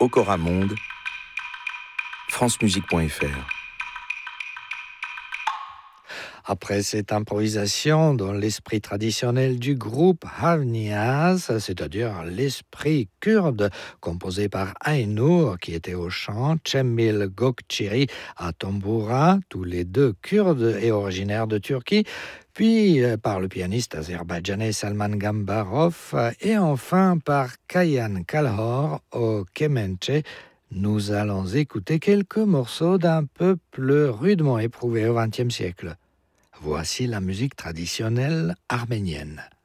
Okora Monde, francemusique.fr. Après cette improvisation dans l'esprit traditionnel du groupe Havniaz, c'est-à-dire l'esprit kurde, composé par Aynur, qui était au chant, Cemil Gökçeri à tamboura, tous les deux kurdes et originaires de Turquie, puis par le pianiste azerbaïdjanais Salman Gambarov, et enfin par Kayan Kalhor au kemençe. Nous allons écouter quelques morceaux d'un peuple rudement éprouvé au XXe siècle. Voici la musique traditionnelle arménienne.